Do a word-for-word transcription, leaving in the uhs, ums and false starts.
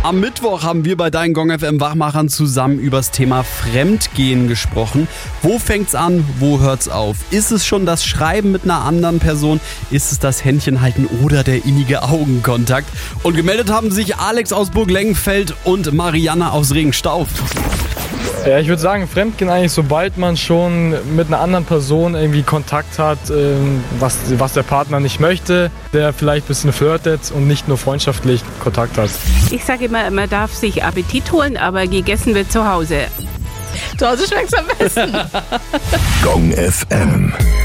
Am Mittwoch haben wir bei deinen Gong F M Wachmachern zusammen übers Thema Fremdgehen gesprochen. Wo fängt's an? Wo hört's auf? Ist es schon das Schreiben mit einer anderen Person? Ist es das Händchen halten oder der innige Augenkontakt? Und gemeldet haben sich Alex aus Burg-Lengenfeld und Marianne aus Regenstauf. Ja, ich würde sagen, Fremdgehen eigentlich, sobald man schon mit einer anderen Person irgendwie Kontakt hat, ähm, was, was der Partner nicht möchte, der vielleicht ein bisschen flirtet und nicht nur freundschaftlich Kontakt hat. Ich sage immer, man darf sich Appetit holen, aber gegessen wird zu Hause. Zu Hause schmeckt's am besten. Gong F M.